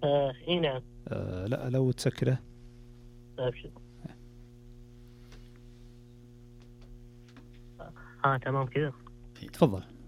اي نعم. لا، لو تسكره. ابشر. تمام كذا. تفضل.